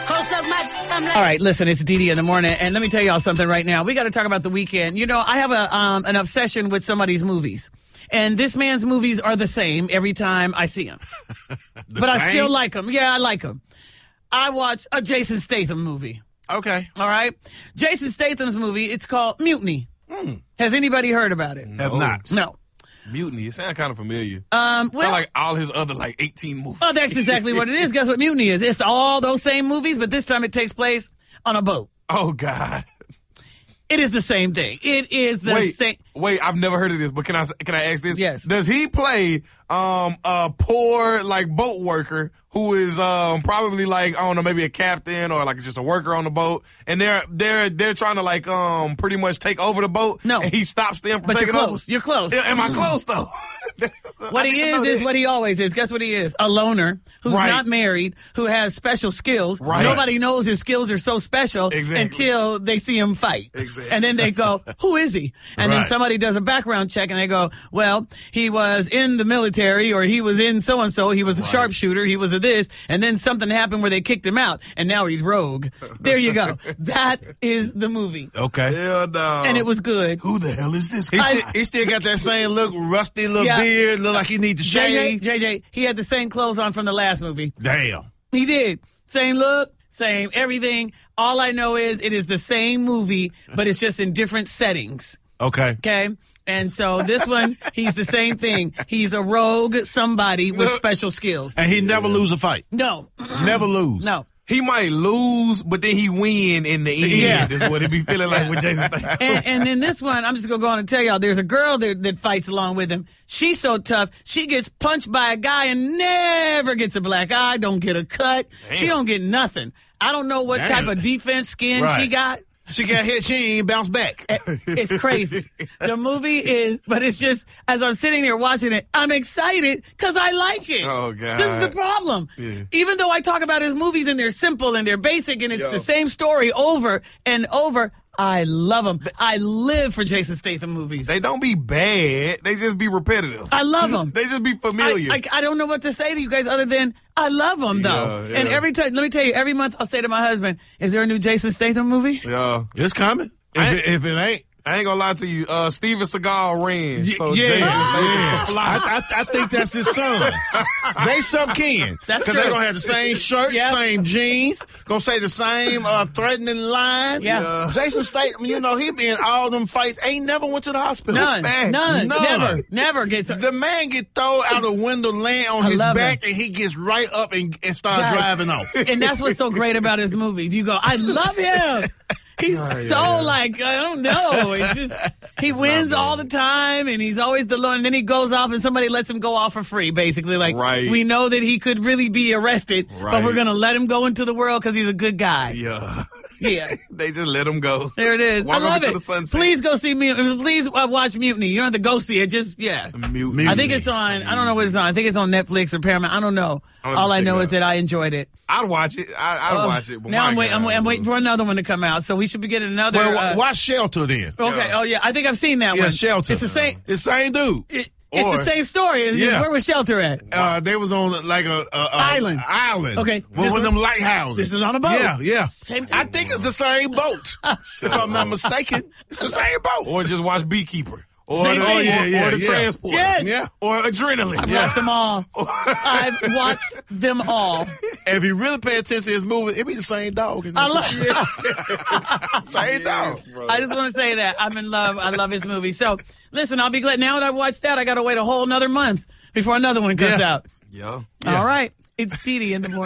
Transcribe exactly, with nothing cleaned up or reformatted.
All right, listen, it's Dee Dee in the morning, and let me tell y'all something right now. We got to talk about the weekend. You know, I have a um, an obsession with somebody's movies, and this man's movies are the same every time I see them. But same? I still like them. Yeah, I like them. I watch a Jason Statham movie. Okay. All right? Jason Statham's movie, it's called Mutiny. Mm. Has anybody heard about it? No. Have not. No. Mutiny. It sounds kind of familiar. Um, well, sounds like all his other like eighteen movies. Oh, that's exactly what it is. Guess what Mutiny is? It's all those same movies, but this time it takes place on a boat. Oh, God. It is the same thing. It is the wait, same. Wait, I've never heard of this, but can I can I ask this? Yes. Does he play um a poor like boat worker who is um probably like I don't know maybe a captain or like just a worker on the boat, and they're they're they're trying to like um pretty much take over the boat? No, and he stops them from but taking you're close. over. You're close. Am I close though? What he is is what he always is. Guess what he is? A loner who's right. not married, who has special skills. Right. Nobody knows his skills are so special exactly. until they see him fight. Exactly. And then they go, who is he? And right. then somebody does a background check and they go, well, he was in the military or he was in so-and-so. He was a right. sharpshooter. He was a this. And then something happened where they kicked him out and now he's rogue. There you go. That is the movie. Okay. Hell no. And it was good. Who the hell is this He, guy? still, he still got that same look, rusty little Yeah. beard, look like he need to shave. J J, J J, he had the same clothes on from the last movie. Damn. He did. Same look, same everything. All I know is it is the same movie, but it's just in different settings. Okay. Okay? And so this one, he's the same thing. He's a rogue somebody with special skills. And he never lose a fight. No. Never lose. No. He might lose, but then he win in the end. Yeah. Is what it be feeling like with Jason Statham. And, and in this one, I'm just going to go on and tell y'all, there's a girl that, that fights along with him. She's so tough. She gets punched by a guy and never gets a black eye, don't get a cut. Damn. She don't get nothing. I don't know what Damn. type of defense skin Right. she got. She got hit, she ain't bounce back. It's crazy. The movie is, but it's just, as I'm sitting there watching it, I'm excited because I like it. Oh, God. This is the problem. Yeah. Even though I talk about his movies and they're simple and they're basic and it's Yo. the same story over and over, I love them. I live for Jason Statham movies. They don't be bad. They just be repetitive. I love them. They just be familiar. I, I, I don't know what to say to you guys other than I love them, though. Yeah, yeah. And every time, let me tell you, every month I'll say to my husband, is there a new Jason Statham movie? yeah. It's coming. If, I- it, if it ain't. I ain't gonna lie to you. Uh, Steven Seagal ran. Y- So yeah, Jason yeah. Statham I, I, I think that's his son. They some kin. That's Because true. they're going to have the same shirt, Yep. same jeans, going to say the same uh, threatening line. Yeah. Yeah. Jason Statham, you know, he been in all them fights, ain't never went to the hospital. None. Man, None. none. Never. Never gets The man get thrown out the window, land on I his love back, him. and he gets right up and, and starts Right. driving off. And that's what's so great about his movies. You go, I love him. He's Oh, so yeah. like, I don't know. It's just, he wins all the time and he's always the lone. And then he goes off and somebody lets him go off for free, basically. Like, Right. we know that he could really be arrested, but Right. we're going to let him go into the world because he's a good guy. Yeah. Yeah. They just let him go. There it is. Walk I love over to it. the sunset. Please go see Mutiny. Please uh, watch Mutiny. You don't have to go see it. Just, yeah. Mutiny. I think it's on, I don't know what it's on. I think it's on Netflix or Paramount. I don't know. I'll have to All I check know it is out. that I enjoyed it. I'd watch it. I, I'd Uh, watch it. But now my I'm, wait, I'm, God. I'm waiting for another one to come out. So we should be getting another. Well, uh, watch Shelter then. okay. Yeah. Oh, yeah. I think I've seen that Yeah, one. Shelter. It's the same. It's the same dude. It, it's Or- the same story. It's just, Yeah. where was Shelter at? Uh, they was on like a, a, a Island. Island. Okay, One this of one- them lighthouses. this is on a boat. Yeah, yeah. Same I thing. think it's the same boat. if I'm not mistaken, it's the same boat. Or just watch Beekeeper. Or Same the, thing. or, Yeah, yeah, or the yeah. Transport. Yes. Yeah. Or Adrenaline. I've Yeah. watched them all. I've watched them all. If you really pay attention to his movie, it be the same dog. I love. Same dog. I just want to say that I'm in love. I love his movie. So listen, I'll be glad. Now that I've watched that, I got to wait a whole another month before another one comes Yeah. out. Yeah. All right, it's Dee Dee in the morning.